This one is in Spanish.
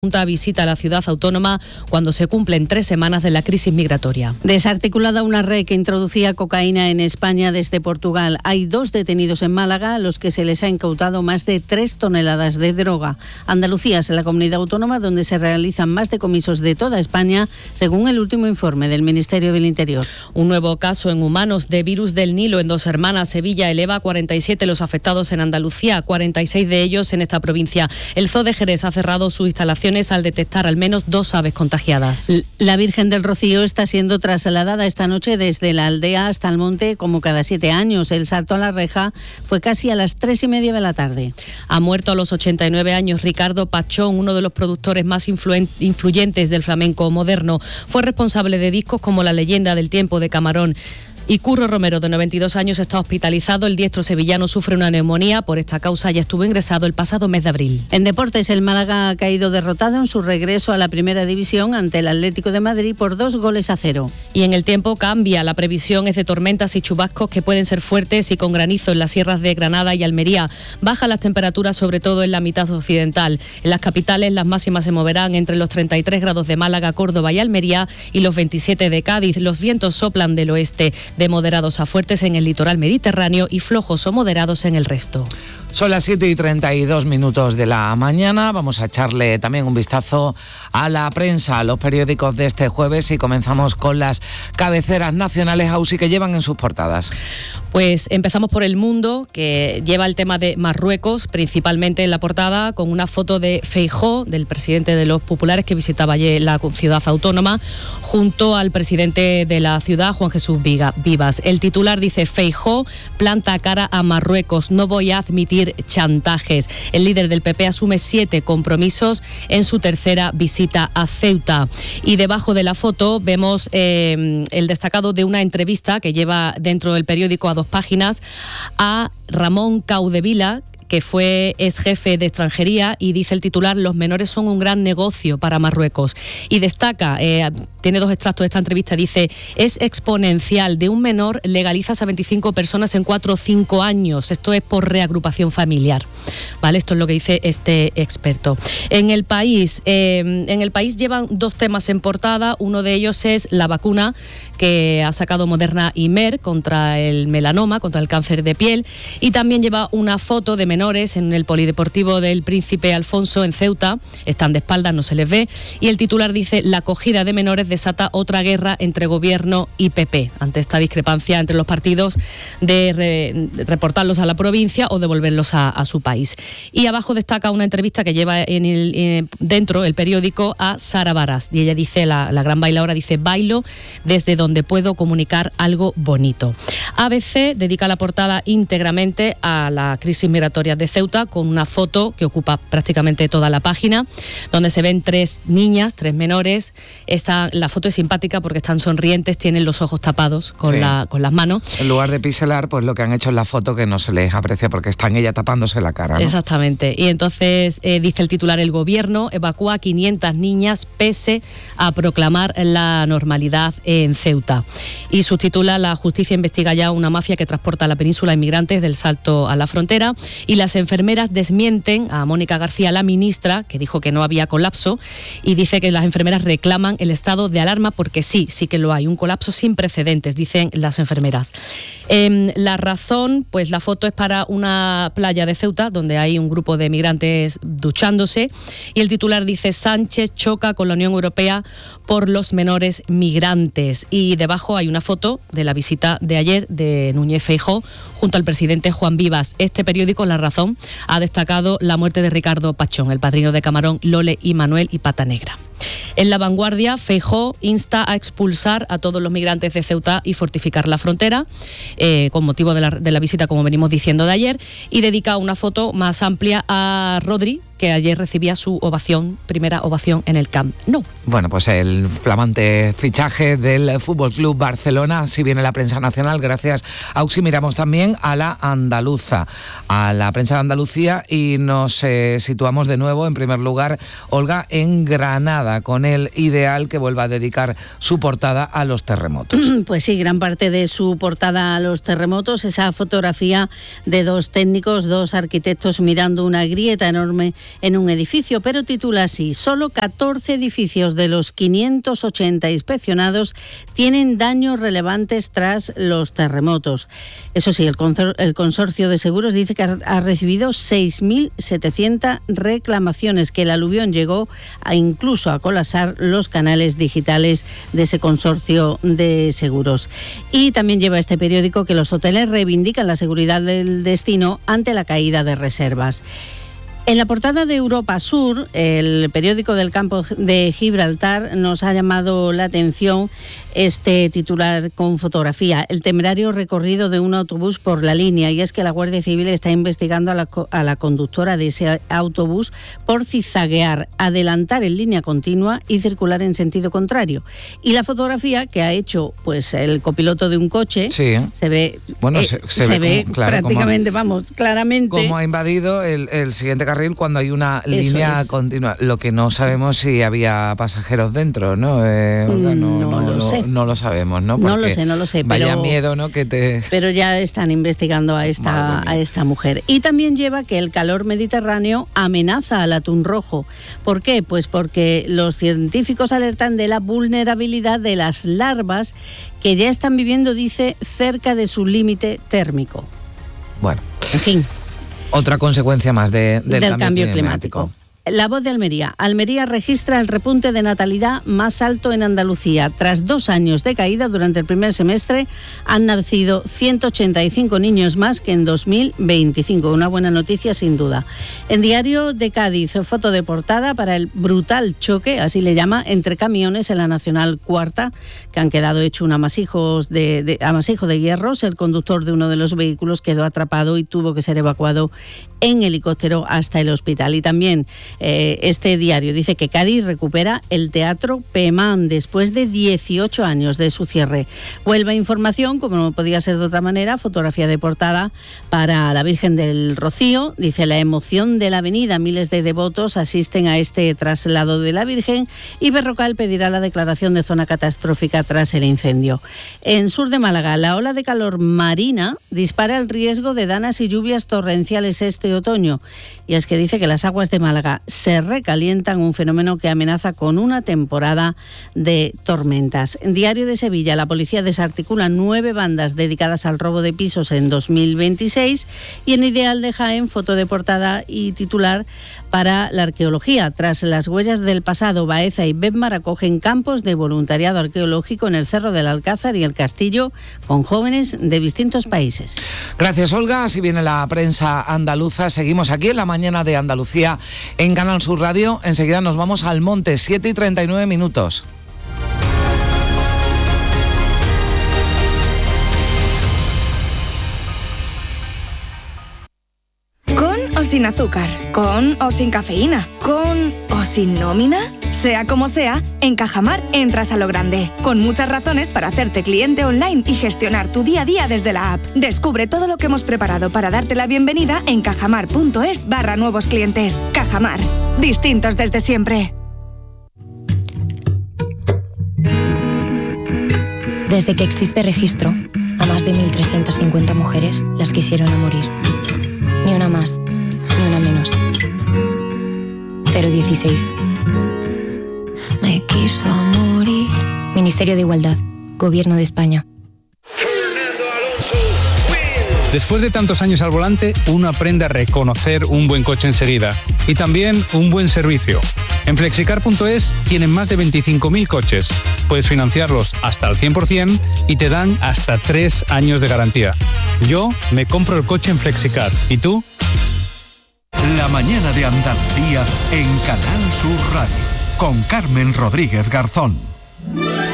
Junta visita la ciudad autónoma cuando se cumplen 3 semanas de la crisis migratoria. Desarticulada una red que introducía cocaína en España desde Portugal. Hay 2 detenidos en Málaga a los que se les ha incautado más de 3 toneladas de droga. Andalucía es la comunidad autónoma donde se realizan más decomisos de toda España, según el último informe del Ministerio del Interior. Un nuevo caso en humanos de virus del Nilo en Dos Hermanas, Sevilla, eleva a 47 los afectados en Andalucía, 46 de ellos en esta provincia. El Zoo de Jerez ha cerrado sus instalaciones al detectar al menos 2 aves contagiadas. La Virgen del Rocío está siendo trasladada esta noche desde la aldea hasta el monte como cada 7 años. El salto a la reja fue casi a las 3:30 de la tarde. Ha muerto a los 89 años Ricardo Pachón, uno de los productores más influyentes del flamenco moderno. Fue responsable de discos como La leyenda del tiempo de Camarón. Y Curro Romero, de 92 años, está hospitalizado. El diestro sevillano sufre una neumonía. Por esta causa ya estuvo ingresado el pasado mes de abril. En deportes, el Málaga ha caído derrotado en su regreso a la primera división ante el Atlético de Madrid por 2-0. Y en el tiempo cambia. La previsión es de tormentas y chubascos que pueden ser fuertes y con granizo en las sierras de Granada y Almería. Bajan las temperaturas, sobre todo en la mitad occidental. En las capitales, las máximas se moverán entre los 33 grados de Málaga, Córdoba y Almería y los 27 de Cádiz. Los vientos soplan del oeste, de moderados a fuertes en el litoral mediterráneo y flojos o moderados en el resto. Son las 7:32 de la mañana. Vamos a echarle también un vistazo a la prensa, a los periódicos de este jueves, y comenzamos con las cabeceras nacionales, Ausi, que llevan en sus portadas. Pues empezamos por El Mundo, que lleva el tema de Marruecos, principalmente en la portada, con una foto de Feijóo, del presidente de los populares, que visitaba ayer la ciudad autónoma, junto al presidente de la ciudad, Juan Jesús Vivas. El titular dice: Feijóo planta cara a Marruecos, no voy a admitir chantajes. El líder del PP asume 7 compromisos en su tercera visita a Ceuta. Y debajo de la foto vemos el destacado de una entrevista que lleva dentro del periódico a 2 páginas a Ramón Caudevila, que fue ex jefe de extranjería, y dice el titular: los menores son un gran negocio para Marruecos. Y destaca, tiene 2 extractos de esta entrevista, dice: es exponencial, de un menor legalizas a 25 personas en 4 o 5 años. Esto es por reagrupación familiar. ¿Vale? Esto es lo que dice este experto. En el país llevan 2 temas en portada. Uno de ellos es la vacuna que ha sacado Moderna y Merck contra el melanoma, contra el cáncer de piel, y también lleva una foto de menores en el polideportivo del Príncipe Alfonso en Ceuta. Están de espaldas, no se les ve, y el titular dice: la acogida de menores desata otra guerra entre gobierno y PP, ante esta discrepancia entre los partidos de reportarlos a la provincia o devolverlos a su país. Y abajo destaca una entrevista que lleva dentro el periódico a Sara Varas, y ella dice, la gran bailadora, dice: bailo desde donde puedo comunicar algo bonito. ABC dedica la portada íntegramente a la crisis migratoria de Ceuta, con una foto que ocupa prácticamente toda la página, donde se ven 3 niñas, 3 menores. La foto es simpática porque están sonrientes, tienen los ojos tapados con las manos. En lugar de pixelar, pues lo que han hecho en la foto, que no se les aprecia porque están ella tapándose la cara, ¿no? Exactamente. Y entonces dice el titular: el gobierno evacúa 500 niñas pese a proclamar la normalidad en Ceuta. Y subtitula: la justicia investiga ya una mafia que transporta a la península inmigrantes del Salto a la frontera. Y las enfermeras desmienten a Mónica García, la ministra, que dijo que no había colapso, y dice que las enfermeras reclaman el estado de alarma porque sí que lo hay, un colapso sin precedentes, dicen las enfermeras. La Razón, pues la foto es para una playa de Ceuta donde hay un grupo de migrantes duchándose, y el titular dice: Sánchez choca con la Unión Europea por los menores migrantes. Y debajo hay una foto de la visita de ayer de Núñez Feijóo junto al presidente Juan Vivas. Este periódico, La Razón, ha destacado la muerte de Ricardo Pachón, el padrino de Camarón, Lole y Manuel y Pata Negra. En La Vanguardia, Feijóo insta a expulsar a todos los migrantes de Ceuta y fortificar la frontera, con motivo de la visita, como venimos diciendo, de ayer, y dedica una foto más amplia a Rodri, que ayer recibía su primera ovación en el Camp Nou. Bueno, pues el flamante fichaje del FC Barcelona, si viene la prensa nacional, gracias, Auxi. Miramos también a la andaluza, a la prensa de Andalucía, y nos situamos de nuevo, en primer lugar, Olga, en Granada, con El Ideal, que vuelve a dedicar su portada a los terremotos. Pues sí, gran parte de su portada a los terremotos, esa fotografía de 2 técnicos, 2 arquitectos mirando una grieta enorme en un edificio, pero titula así: solo 14 edificios de los 580 inspeccionados tienen daños relevantes tras los terremotos. Eso sí, el consorcio de seguros dice que ha recibido 6.700 reclamaciones, que el aluvión llegó incluso a colapsar los canales digitales de ese consorcio de seguros. Y también lleva este periódico que los hoteles reivindican la seguridad del destino ante la caída de reservas. En la portada de Europa Sur, el periódico del campo de Gibraltar, nos ha llamado la atención este titular con fotografía: el temerario recorrido de un autobús por la línea. Y es que la Guardia Civil está investigando a la conductora de ese autobús por zigzaguear, adelantar en línea continua y circular en sentido contrario. Y la fotografía que ha hecho pues el copiloto de un coche, sí, se ve, se ve como, claro, prácticamente, claramente cómo ha invadido el siguiente carril cuando hay una línea continua. Lo que no sabemos si había pasajeros dentro, ¿no? No lo sé. No lo sabemos, ¿no? Porque no lo sé. Vaya miedo, ¿no? Pero ya están investigando a esta mujer. Y también lleva que el calor mediterráneo amenaza al atún rojo. ¿Por qué? Pues porque los científicos alertan de la vulnerabilidad de las larvas que ya están viviendo, dice, cerca de su límite térmico. Bueno. En fin. Otra consecuencia más del cambio climático. La Voz de Almería. Almería registra el repunte de natalidad más alto en Andalucía. Tras 2 años de caída durante el primer semestre, han nacido 185 niños más que en 2025. Una buena noticia, sin duda. En Diario de Cádiz, foto de portada para el brutal choque, así le llama, entre camiones en la Nacional Cuarta, que han quedado hecho un amasijo de hierros. El conductor de uno de los vehículos quedó atrapado y tuvo que ser evacuado en helicóptero hasta el hospital. Y también este diario dice que Cádiz recupera el Teatro Pemán después de 18 años de su cierre. Huelva Información, como no podía ser de otra manera, fotografía de portada para la Virgen del Rocío. Dice: la emoción de la avenida, miles de devotos asisten a este traslado de la Virgen, y Berrocal pedirá la declaración de zona catastrófica tras el incendio. En sur de Málaga, la ola de calor marina dispara el riesgo de danas y lluvias torrenciales este otoño. Y es que dice que las aguas de Málaga se recalientan, un fenómeno que amenaza con una temporada de tormentas. En Diario de Sevilla, la policía desarticula 9 bandas dedicadas al robo de pisos en 2026. Y en Ideal de Jaén, foto de portada y titular para la arqueología. Tras las huellas del pasado, Baeza y Bedmar acogen campos de voluntariado arqueológico en el Cerro del Alcázar y el Castillo, con jóvenes de distintos países. Gracias, Olga. Así viene la prensa andaluza. Seguimos aquí en la mañana de Andalucía en Canal Sur Radio. Enseguida nos vamos al monte, 7:39. ¿Con o sin azúcar? ¿Con o sin cafeína? ¿Con o sin nómina? Sea como sea, en Cajamar entras a lo grande, con muchas razones para hacerte cliente online y gestionar tu día a día desde la app. Descubre todo lo que hemos preparado para darte la bienvenida en cajamar.es/nuevos clientes. Cajamar, distintos desde siempre. Desde que existe registro, a más de 1.350 mujeres las quisieron a morir. Ni una más, ni una menos. 016. Me quiso morir. Ministerio de Igualdad, Gobierno de España. Después de tantos años al volante, uno aprende a reconocer un buen coche enseguida y también un buen servicio. En Flexicar.es tienen más de 25.000 coches. Puedes financiarlos hasta el 100% y te dan hasta 3 años de garantía. Yo me compro el coche en Flexicar. ¿Y tú? La mañana de Andalucía en Canal Sur Radio con Carmen Rodríguez Garzón.